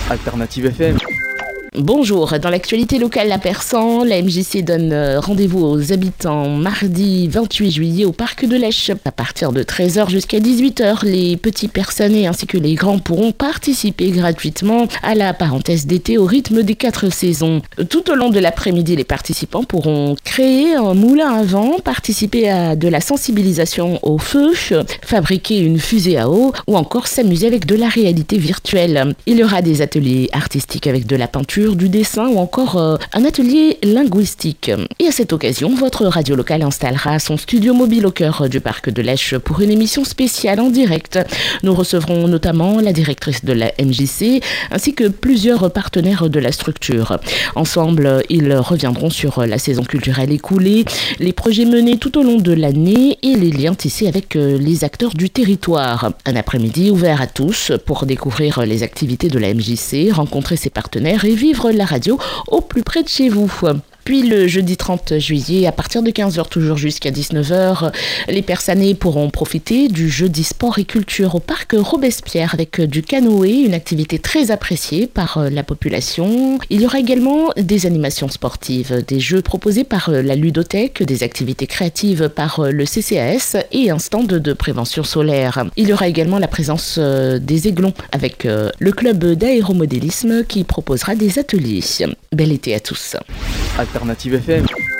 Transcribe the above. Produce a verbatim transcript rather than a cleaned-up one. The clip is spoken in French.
Alternative F M. Bonjour, dans l'actualité locale à Persan, la M J C donne rendez-vous aux habitants mardi vingt-huit juillet au parc de l'Esch. À partir de treize heures jusqu'à dix-huit heures, les petits personnes ainsi que les grands pourront participer gratuitement à la parenthèse d'été au rythme des quatre saisons. Tout au long de l'après-midi, les participants pourront créer un moulin à vent, participer à de la sensibilisation au feu, fabriquer une fusée à eau ou encore s'amuser avec de la réalité virtuelle. Il y aura des ateliers artistiques avec de la peinture, du dessin ou encore euh, un atelier linguistique. Et à cette occasion, votre radio locale installera son studio mobile au cœur du parc de l'Esch pour une émission spéciale en direct. Nous recevrons notamment la directrice de la M J C ainsi que plusieurs partenaires de la structure. Ensemble, ils reviendront sur la saison culturelle écoulée, les projets menés tout au long de l'année et les liens tissés avec les acteurs du territoire. Un après-midi ouvert à tous pour découvrir les activités de la M J C, rencontrer ses partenaires et vivre la radio au plus près de chez vous. Puis le jeudi trente juillet, à partir de quinze heures toujours jusqu'à dix-neuf heures, les Persanais pourront profiter du jeudi sport et culture au parc Robespierre avec du canoë, une activité très appréciée par la population. Il y aura également des animations sportives, des jeux proposés par la ludothèque, des activités créatives par le C C A S et un stand de prévention solaire. Il y aura également la présence des Aiglons avec le club d'aéromodélisme qui proposera des ateliers. Bel été à tous. Alternative F M.